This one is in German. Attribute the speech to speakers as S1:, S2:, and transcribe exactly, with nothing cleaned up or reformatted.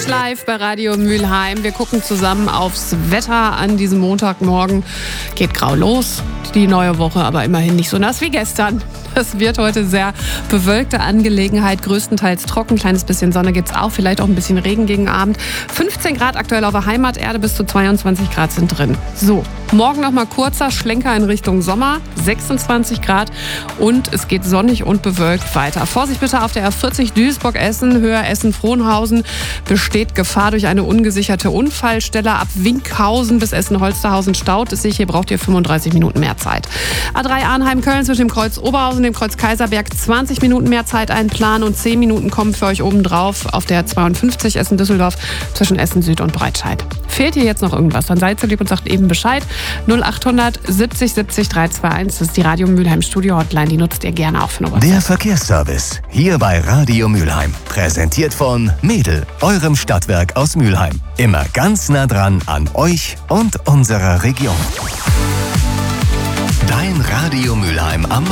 S1: Match live bei Radio Mülheim. Wir gucken zusammen aufs Wetter an diesem Montagmorgen. Geht grau los, die neue Woche, aber immerhin nicht so nass wie gestern. Es wird heute sehr bewölkte Angelegenheit, größtenteils trocken, kleines bisschen Sonne gibt's auch, vielleicht auch ein bisschen Regen gegen Abend. fünfzehn Grad aktuell auf der Heimaterde, bis zu zweiundzwanzig Grad sind drin. So, morgen nochmal kurzer Schlenker in Richtung Sommer, sechsundzwanzig Grad und es geht sonnig und bewölkt weiter. Vorsicht bitte auf der R vierzig Duisburg-Essen, Höhe Essen-Frohnhausen besteht Gefahr durch eine ungesicherte Unfallstelle. Ab Winkhausen bis Essen-Holsterhausen staut es sich, hier braucht ihr fünfunddreißig Minuten mehr Zeit. A drei Arnheim-Köln zwischen dem Kreuz Oberhausen dem Kreuz Kaiserberg zwanzig Minuten mehr Zeit einplanen und zehn Minuten kommen für euch obendrauf auf der zweiundfünfzig Essen-Düsseldorf zwischen Essen Süd und Breitscheid. Fehlt hier jetzt noch irgendwas, dann seid so lieb und sagt eben Bescheid. null achthundert siebzig siebzig dreihundertvierundzwanzig, das ist die Radio Mülheim Studio Hotline, die nutzt ihr gerne auch für eine WhatsApp.
S2: Der Verkehrsservice, hier bei Radio Mülheim. Präsentiert von Mädel, eurem Stadtwerk aus Mülheim. Immer ganz nah dran an euch und unserer Region. Dein Radio Mülheim am